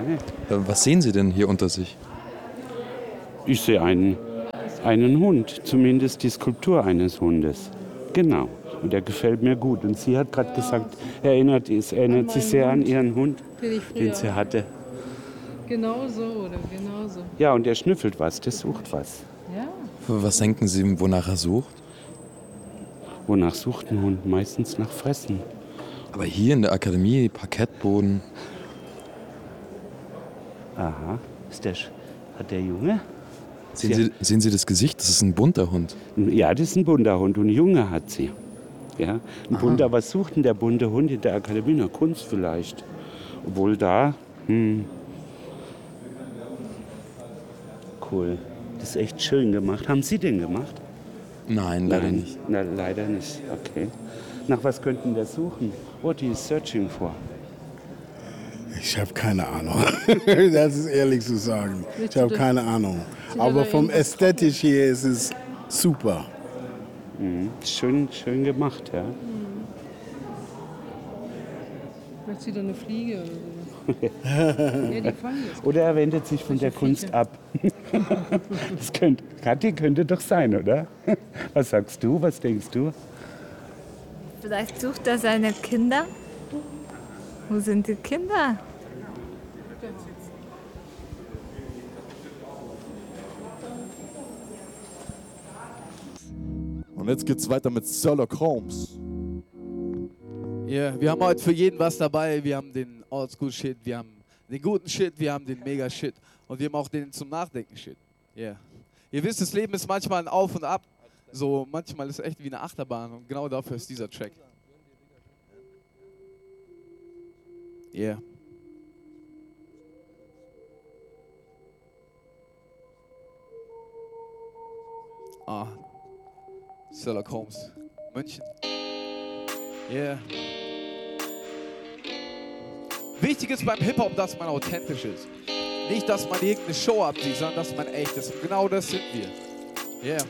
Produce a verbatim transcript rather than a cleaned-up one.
Äh, Was sehen Sie denn hier unter sich? Ich sehe einen, einen Hund, zumindest die Skulptur eines Hundes. Genau. Und der gefällt mir gut. Und sie hat gerade gesagt, erinnert, es erinnert sich sehr an ihren Hund, Den ich früher den sie hatte. Genau so oder genau so. Ja, und der schnüffelt was, der sucht was. Ja. Was denken Sie, wonach er sucht? Wonach sucht ein Hund? Meistens nach Fressen. Aber hier in der Akademie, Parkettboden. Aha. Ist der, Sch- hat der Junge? Sehen Sie, sehen Sie das Gesicht? Das ist ein bunter Hund. Ja, das ist ein bunter Hund und ein Junge hat sie. Ja, ein bunter, was sucht denn der bunte Hund in der Akademie? Na, Kunst vielleicht. Obwohl da, hm. Cool. Das ist echt schön gemacht. Haben Sie den gemacht? Nein, leider Nein. nicht. Na, leider nicht. Okay. Nach was könnten wir suchen? What are you searching for? Ich habe keine Ahnung. Das ist ehrlich zu sagen. Ich habe keine Ahnung. Sieht Aber aber vom irgendwas ästhetisch hier ist es super. Mhm. Schön, schön gemacht, ja. Vielleicht sieht er eine Fliege oder so. Ja, die fangen das. Oder er wendet sich von der Solche Kunst Viecher. ab. Das könnte, Kathi, könnte doch sein, oder? Was sagst du? Was denkst du? Vielleicht sucht er seine Kinder. Wo sind die Kinder? Und jetzt geht's weiter mit Sherlock Holmes. Ja, wir haben heute für jeden was dabei. Wir haben den Oldschool-Shit, wir haben den guten Shit, wir haben den Mega-Shit und wir haben auch den zum Nachdenken-Shit. Ja. Ihr wisst, das Leben ist manchmal ein Auf und Ab. So, manchmal ist es echt wie eine Achterbahn und genau dafür ist dieser Track. Yeah. Ah. Sherlock Holmes. München. Yeah. Wichtig ist beim Hip-Hop, dass man authentisch ist. Nicht, dass man irgendeine Show abzieht, sondern dass man echt ist. Und genau das sind wir. Yeah.